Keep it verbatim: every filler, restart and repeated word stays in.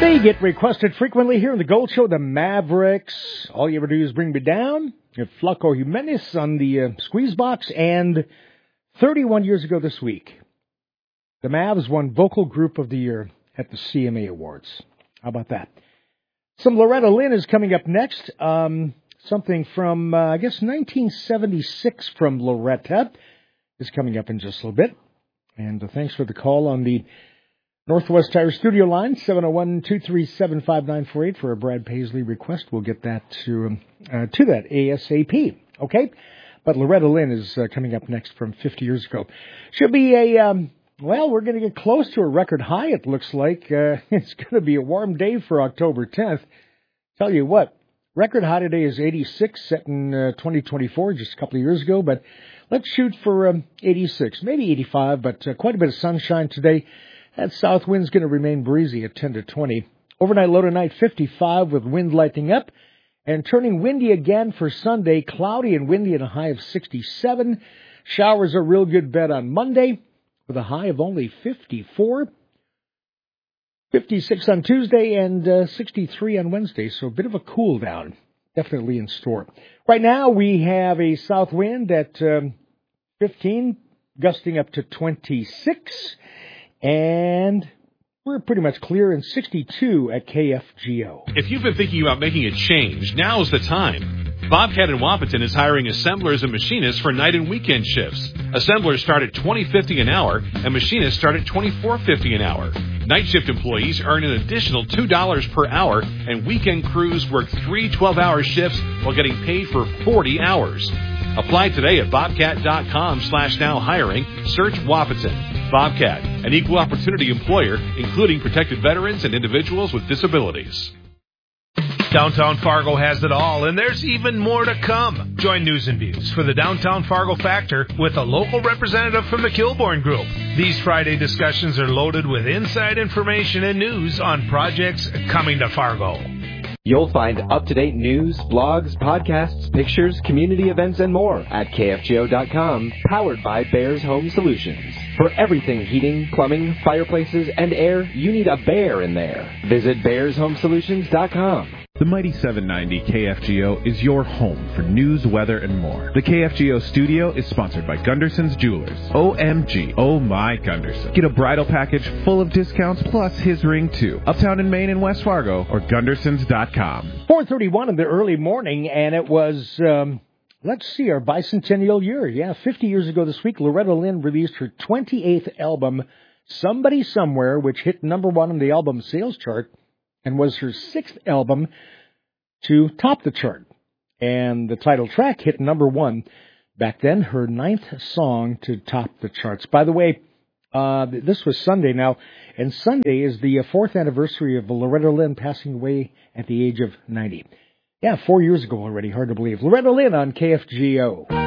They get requested frequently here in the Gold Show, the Mavericks. All you ever do is bring me down. You have Flaco Jimenez on the uh, squeeze box. And thirty-one years ago this week, the Mavs won Vocal Group of the Year at the C M A Awards. How about that? Some Loretta Lynn is coming up next. Um, something from, uh, I guess, nineteen seventy-six from Loretta is coming up in just a little bit. And uh, thanks for the call on the Northwest Tire Studio line, seven oh one, two three seven, five nine four eight for a Brad Paisley request. We'll get that to um, uh, to that ASAP, okay? But Loretta Lynn is uh, coming up next from fifty years ago. She'll be a, um, well, we're going to get close to a record high, it looks like. Uh, it's going to be a warm day for October tenth. Tell you what, record high today is eighty-six, set in uh, twenty twenty-four, just a couple of years ago. But let's shoot for um, eighty-six, maybe eighty-five, but uh, quite a bit of sunshine today. That south wind's going to remain breezy at ten to twenty. Overnight low tonight, fifty-five with wind lightening up. And turning windy again for Sunday, cloudy and windy and a high of sixty-seven. Showers are a real good bet on Monday with a high of only fifty-four. fifty-six on Tuesday and uh, sixty-three on Wednesday. So a bit of a cool down definitely in store. Right now we have a south wind at um, fifteen, gusting up to twenty-six. And we're pretty much clear in sixty-two at K F G O. If you've been thinking about making a change, now's the time. Bobcat in Wapaton is hiring assemblers and machinists for night and weekend shifts. Assemblers start at twenty fifty an hour, and machinists start at twenty-four fifty an hour. Night shift employees earn an additional two dollars per hour, and weekend crews work three twelve-hour shifts while getting paid for forty hours. Apply today at bobcat.com slash now hiring. Search Wapaton. Bobcat, an equal opportunity employer, including protected veterans and individuals with disabilities. Downtown Fargo has it all, and there's even more to come. Join News and Views for the Downtown Fargo Factor with a local representative from the Kilbourne Group. These Friday discussions are loaded with inside information and news on projects coming to Fargo. You'll find up-to-date news, blogs, podcasts, pictures, community events, and more at K F G O dot com, powered by Bears Home Solutions. For everything heating, plumbing, fireplaces, and air, you need a bear in there. Visit bears home solutions dot com. The Mighty seven ninety K F G O is your home for news, weather, and more. The K F G O studio is sponsored by Gunderson's Jewelers. O M G, oh my Gunderson. Get a bridal package full of discounts plus his ring too. Uptown in Maine and West Fargo or Gundersons dot com. four thirty-one in the early morning, and it was, um, let's see, our bicentennial year. Yeah, fifty years ago this week, Loretta Lynn released her twenty-eighth album, Somebody Somewhere, which hit number one on the album sales chart, and was her sixth album to top the chart. And the title track hit number one back then, her ninth song to top the charts. By the way, uh, this was Sunday now, and Sunday is the fourth anniversary of Loretta Lynn passing away at the age of ninety. Yeah, four years ago already, hard to believe. Loretta Lynn on K F G O.